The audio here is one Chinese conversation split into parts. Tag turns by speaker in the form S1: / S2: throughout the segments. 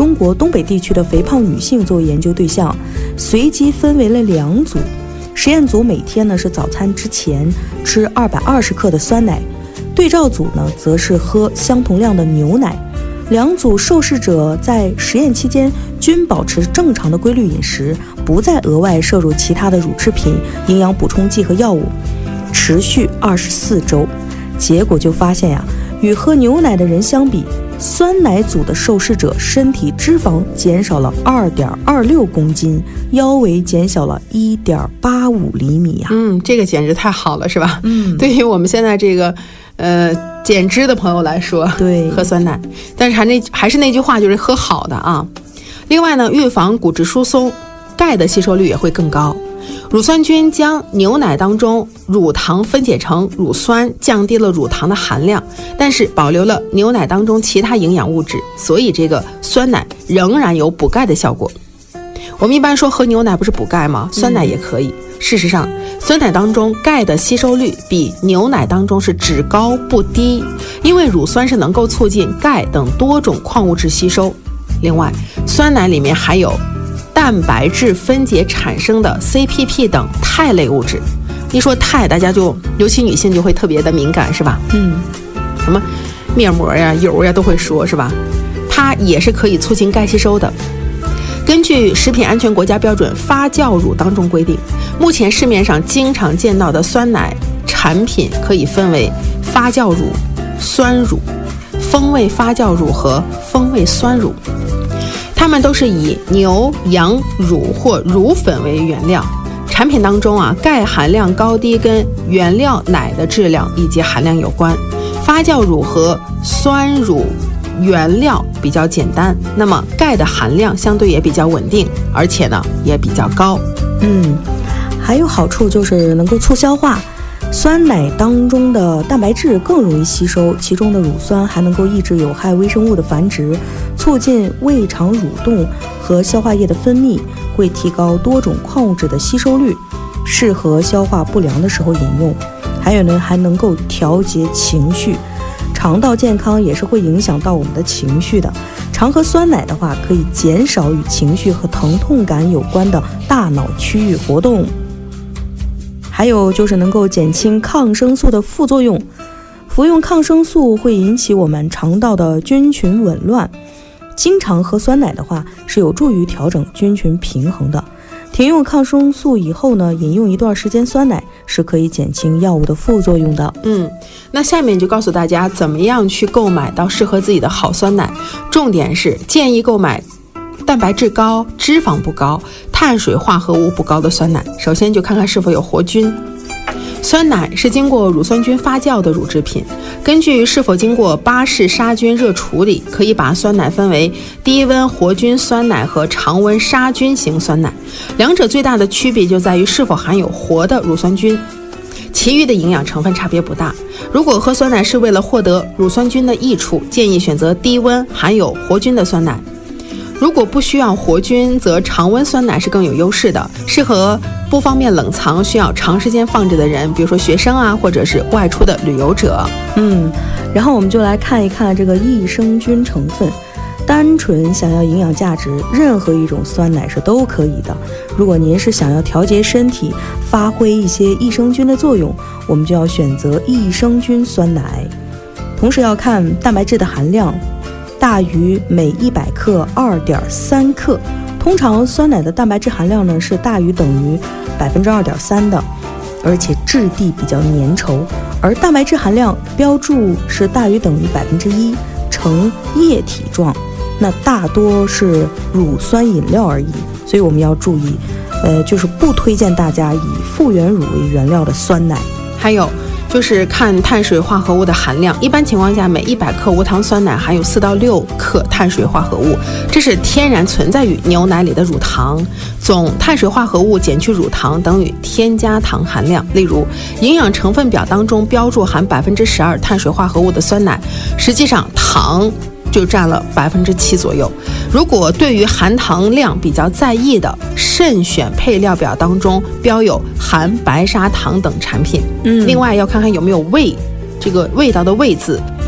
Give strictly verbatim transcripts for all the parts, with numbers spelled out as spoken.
S1: 中国东北地区的肥胖女性作为研究对象，随机分为了两组。实验组每天呢是早餐之前吃二百二十克的酸奶，对照组呢则是喝相同量的牛奶。两组受试者在实验期间均保持正常的规律饮食，不再额外摄入其他的乳制品、营养补充剂和药物，持续二十四周。结果就发现呀，与喝牛奶的人相比，酸奶组的受试者身体脂肪减少了 二点二六公斤，腰围减小了 一点八五厘米呀、啊。
S2: 嗯，这个简直太好了，是吧？
S1: 嗯，
S2: 对于我们现在这个呃减脂的朋友来说，
S1: 对，
S2: 喝酸奶，但是还那还是那句话，就是喝好的啊。另外呢，预防骨质疏松，钙的吸收率也会更高。乳酸菌将牛奶当中乳糖分解成乳酸，降低了乳糖的含量，但是保留了牛奶当中其他营养物质，所以这个酸奶仍然有补钙的效果。我们一般说喝牛奶不是补钙吗？酸奶也可以。嗯、事实上，酸奶当中钙的吸收率比牛奶当中是只高不低，因为乳酸是能够促进钙等多种矿物质吸收。另外，酸奶里面还有蛋白质分解产生的 C P P 等肽类物质。一说肽，大家就尤其女性就会特别的敏感，是吧？
S1: 嗯，
S2: 什么面膜呀、油呀都会说，是吧？它也是可以促进钙吸收的。根据食品安全国家标准，发酵乳当中规定，目前市面上经常见到的酸奶产品可以分为发酵乳、酸乳、风味发酵乳和风味酸乳。它们都是以牛、羊乳或乳粉为原料，产品当中啊，钙含量高低跟原料奶的质量以及含量有关。发酵乳和酸乳原料比较简单，那么钙的含量相对也比较稳定，而且呢也比较高。
S1: 嗯，还有好处就是能够促消化。酸奶当中的蛋白质更容易吸收，其中的乳酸还能够抑制有害微生物的繁殖，促进胃肠蠕动和消化液的分泌，会提高多种矿物质的吸收率，适合消化不良的时候饮用。还有呢，还能够调节情绪，肠道健康也是会影响到我们的情绪的。常喝酸奶的话，可以减少与情绪和疼痛感有关的大脑区域活动。还有就是能够减轻抗生素的副作用，服用抗生素会引起我们肠道的菌群紊乱，经常喝酸奶的话是有助于调整菌群平衡的。停用抗生素以后呢，饮用一段时间酸奶是可以减轻药物的副作用的。
S2: 嗯，那下面就告诉大家怎么样去购买到适合自己的好酸奶，重点是建议购买蛋白质高、脂肪不高、碳水化合物不高的酸奶。首先就看看是否有活菌。酸奶是经过乳酸菌发酵的乳制品，根据是否经过巴氏杀菌热处理，可以把酸奶分为低温活菌酸奶和常温杀菌型酸奶。两者最大的区别就在于是否含有活的乳酸菌，其余的营养成分差别不大。如果喝酸奶是为了获得乳酸菌的益处，建议选择低温含有活菌的酸奶。如果不需要活菌，则常温酸奶是更有优势的，适合不方便冷藏、需要长时间放置的人，比如说学生啊，或者是外出的旅游者。
S1: 嗯，然后我们就来看一看这个益生菌成分。单纯想要营养价值，任何一种酸奶是都可以的。如果您是想要调节身体、发挥一些益生菌的作用，我们就要选择益生菌酸奶。同时要看蛋白质的含量，大于每一百克 二点三克。通常酸奶的蛋白质含量呢是大于等于 百分之二点三 的，而且质地比较粘稠。而蛋白质含量标注是大于等于 百分之一， 呈液体状，那大多是乳酸饮料而已。所以我们要注意，呃，就是不推荐大家以复原乳为原料的酸奶。
S2: 还有就是看碳水化合物的含量，一般情况下每一百克无糖酸奶含有四到六克碳水化合物，这是天然存在于牛奶里的乳糖。总碳水化合物减去乳糖等于添加糖含量。例如营养成分表当中标注含 百分之十二 碳水化合物的酸奶，实际上糖就占了 百分之七 左右。如果对于含糖量比较在意的，慎选配料表当中标有含白砂糖等产品。
S1: 嗯，
S2: 另外要看看有没有味，这个味道的味字。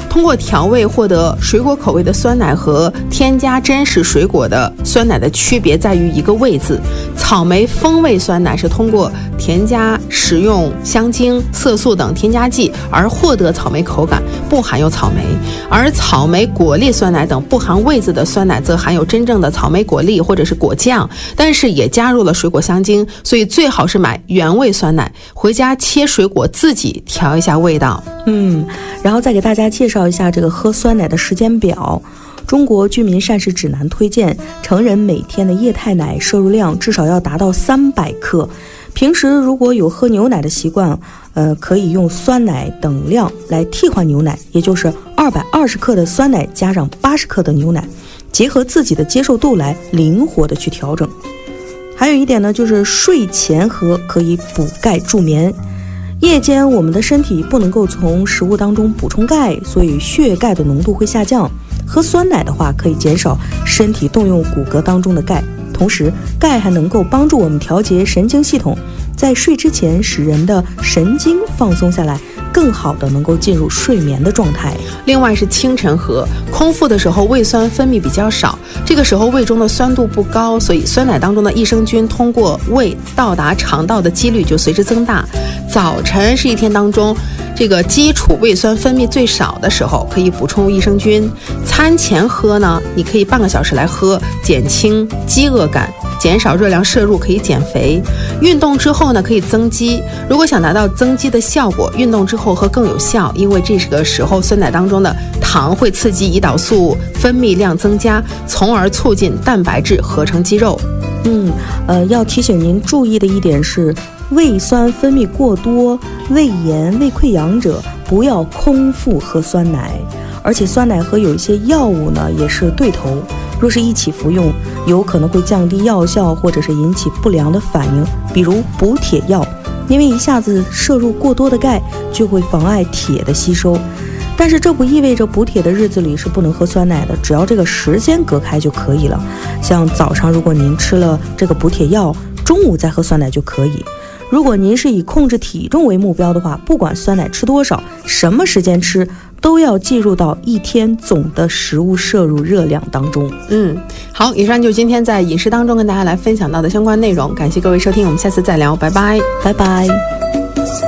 S2: 通过调味获得水果口味的酸奶和添加真实水果的酸奶的区别在于一个味字。草莓风味酸奶是通过添加食用香精、色素等添加剂而获得草莓口感，不含有草莓；而草莓果粒酸奶等不含味字的酸奶则含有真正的草莓果粒或者是果酱，但是也加入了水果香精，所以最好是买原味酸奶，回家切水果自己调一下味道。
S1: 嗯，然后再给大家介绍一下这个喝酸奶的时间表。中国居民膳食指南推荐，成人每天的液态奶摄入量至少要达到三百克。平时如果有喝牛奶的习惯，呃，可以用酸奶等量来替换牛奶，也就是二百二十克的酸奶加上八十克的牛奶，结合自己的接受度来灵活的去调整。还有一点呢，就是睡前喝可以补钙助眠。夜间我们的身体不能够从食物当中补充钙，所以血钙的浓度会下降。喝酸奶的话，可以减少身体动用骨骼当中的钙，同时钙还能够帮助我们调节神经系统，在睡之前使人的神经放松下来，更好的能够进入睡眠的状态。
S2: 另外是清晨喝，空腹的时候胃酸分泌比较少，这个时候胃中的酸度不高，所以酸奶当中的益生菌通过胃到达肠道的几率就随之增大。早晨是一天当中这个基础胃酸分泌最少的时候，可以补充益生菌。餐前喝呢，你可以半个小时来喝，减轻饥饿感，减少热量摄入，可以减肥。运动之后呢，可以增肌。如果想达到增肌的效果，运动之后喝更有效，因为这个时候酸奶当中的糖会刺激胰岛素分泌量增加，从而促进蛋白质合成肌肉。
S1: 嗯，呃，要提醒您注意的一点是，胃酸分泌过多、胃炎、胃溃疡者不要空腹喝酸奶，而且酸奶和有一些药物呢也是对头，若是一起服用，有可能会降低药效或者是引起不良的反应，比如补铁药，因为一下子摄入过多的钙就会妨碍铁的吸收。但是这不意味着补铁的日子里是不能喝酸奶的，只要这个时间隔开就可以了。像早上如果您吃了这个补铁药，中午再喝酸奶就可以。如果您是以控制体重为目标的话，不管酸奶吃多少，什么时间吃，都要计入到一天总的食物摄入热量当中。
S2: 嗯，好，以上就是今天在饮食当中跟大家来分享到的相关内容，感谢各位收听，我们下次再聊，拜拜，
S1: 拜拜。